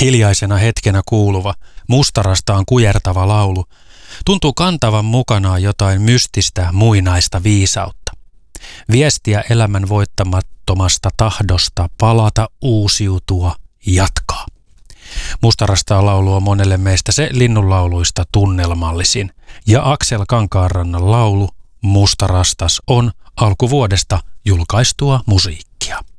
Hiljaisena hetkenä kuuluva, mustarastaan kujertava laulu tuntuu kantavan mukanaan jotain mystistä, muinaista viisautta. Viestiä elämän voittamattomasta tahdosta palata, uusiutua, jatkaa. Mustarastaan laulu on monelle meistä se linnunlauluista tunnelmallisin, ja Aksel Kankaanrannan laulu Mustarastas on alkuvuodesta julkaistua musiikkia.